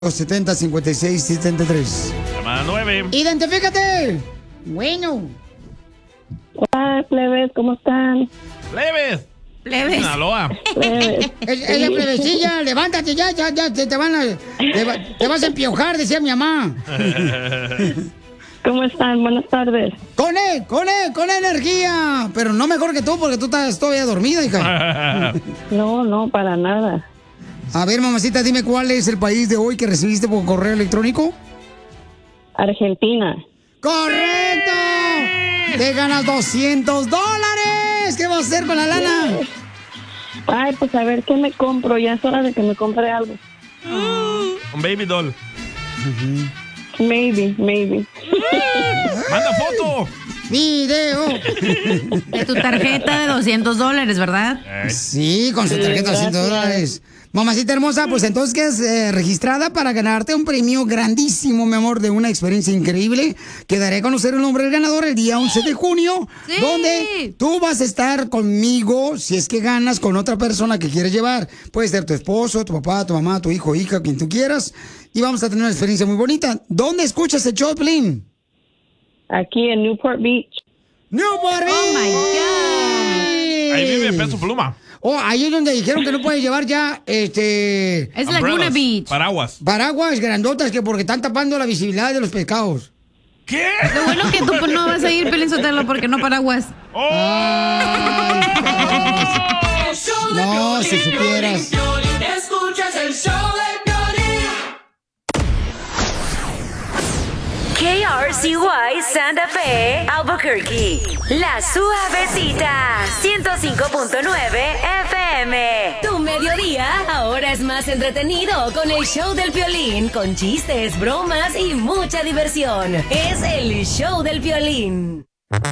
705673. Llamada 9. ¡Identifícate! Bueno. Hola, plebes, ¿cómo están? ¡Plebes! Plebes. Sinaloa. Plebes. Ella plebecilla, levántate ya, te vas a empiojar, decía mi mamá. ¿Cómo están? Buenas tardes. Con energía. Pero no mejor que tú, porque tú estás todavía dormida, hija. No, para nada. A ver, mamacita, dime cuál es el país de hoy que recibiste por correo electrónico. Argentina. ¡Correcto! ¡Te ganas $200! ¿Qué vas a hacer con la lana? Ay, pues a ver qué me compro. Ya es hora de que me compre algo. Un baby doll. Maybe. ¡Manda foto! ¡Video! De tu tarjeta de $200, ¿verdad? Sí, con su tarjeta de $200. Mamacita hermosa, pues entonces quedas registrada para ganarte un premio grandísimo, mi amor, de una experiencia increíble. Que daré a conocer el nombre del ganador el día 11 de junio, Sí. donde tú vas a estar conmigo si es que ganas con otra persona que quieres llevar. Puede ser tu esposo, tu papá, tu mamá, tu hijo, hija, quien tú quieras. Y vamos a tener una experiencia muy bonita. ¿Dónde escuchas el show, Plin? Aquí en Newport Beach. ¡Newport Beach! Oh, my God. Ahí vive Peso Pluma. Oh, ahí es donde dijeron que no puedes llevar ya, Es Laguna Umbrellas, Beach. Paraguas. paraguas grandotas que porque están tapando la visibilidad de los pescados. ¿Qué? Lo bueno que tú no vas a ir, Pelín Sotelo, porque no paraguas. Ay, no, si supieras. Escuchas el show de Piolín. KRCY Santa Fe, Albuquerque. La Suavecita, 105.9 FM. Tu mediodía ahora es más entretenido con el show del Piolín, con chistes, bromas y mucha diversión. Es el show del Piolín.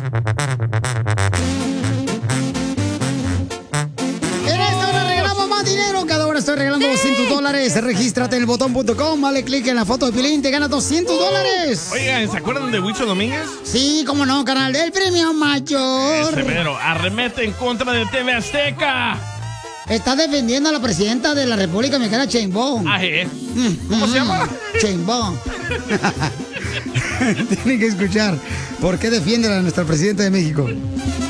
En esta hora regalamos más dinero. Cada hora estoy regalando $200. Regístrate en elbotón.com. Dale clic en la foto de Pilín. Te ganas $200. Oigan, ¿se acuerdan de Huicho Domínguez? Sí, cómo no, canal del premio mayor. Severo, arremete en contra de TV Azteca. Está defendiendo a la presidenta de la República Mexicana, Sheinbaum. ¿Cómo se llama? Sheinbaum. Tienen que escuchar por qué defienden a nuestra presidenta de México.